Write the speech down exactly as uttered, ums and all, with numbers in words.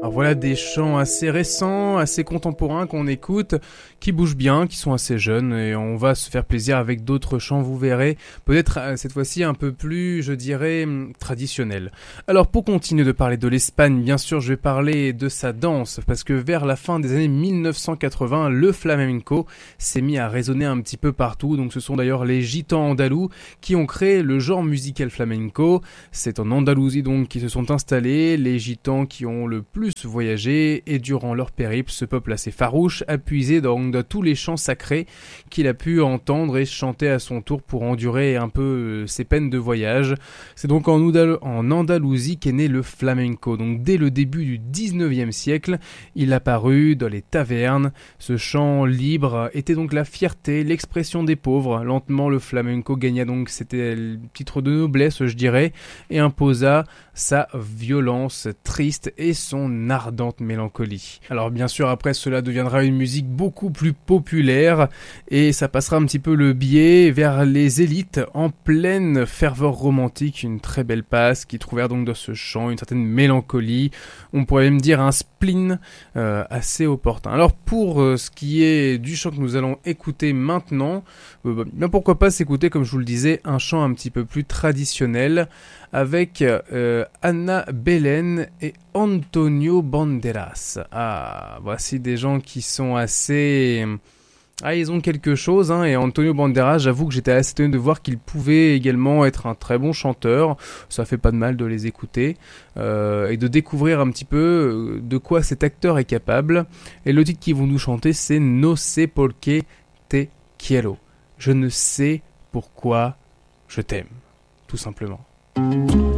Alors voilà des chants assez récents, assez contemporains qu'on écoute, qui bougent bien, qui sont assez jeunes, et on va se faire plaisir avec d'autres chants, vous verrez, peut-être euh, cette fois-ci un peu plus, je dirais, traditionnels. Alors pour continuer de parler de l'Espagne, bien sûr je vais parler de sa danse, parce que vers la fin des années mille neuf cent quatre-vingts, le flamenco s'est mis à résonner un petit peu partout, donc ce sont d'ailleurs les gitans andalous qui ont créé le genre musical flamenco. C'est en Andalousie donc qui se sont installés, les gitans qui ont le plus voyagé, et durant leur périple, ce peuple assez farouche a puisé dans, dans tous les chants sacrés qu'il a pu entendre et chanter à son tour pour endurer un peu euh, ses peines de voyage. C'est donc en, Oudal- en Andalousie qu'est né le flamenco. Donc dès le début du dix-neuvième siècle, il apparut dans les tavernes. Ce chant libre était donc la fierté, l'expression des pauvres. Lentement, le flamenco gagna donc, c'était le titre de noblesse, je dirais, et imposa sa violence triste et son ardente mélancolie. Alors bien sûr, après cela deviendra une musique beaucoup plus populaire et ça passera un petit peu le biais vers les élites en pleine ferveur romantique, une très belle passe qui trouvèrent donc dans ce chant une certaine mélancolie, on pourrait même dire un spleen euh, assez opportun. Alors pour euh, ce qui est du chant que nous allons écouter maintenant, euh, bien pourquoi pas s'écouter, comme je vous le disais, un chant un petit peu plus traditionnel avec euh, Ana Belén et Antonio Banderas. Ah, voici des gens qui sont assez... Ah, ils ont quelque chose, hein, et Antonio Banderas, j'avoue que j'étais assez étonné de voir qu'il pouvait également être un très bon chanteur. Ça fait pas de mal de les écouter, euh, et de découvrir un petit peu de quoi cet acteur est capable. Et le titre qu'ils vont nous chanter, c'est No sé por qué te quiero. Je ne sais pourquoi je t'aime, tout simplement.